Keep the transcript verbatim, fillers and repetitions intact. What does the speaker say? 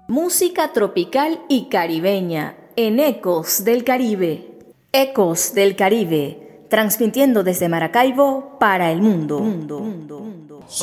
Música tropical y caribeña en Ecos del Caribe. Ecos del Caribe, transmitiendo desde Maracaibo para el mundo. mundo, mundo, mundo.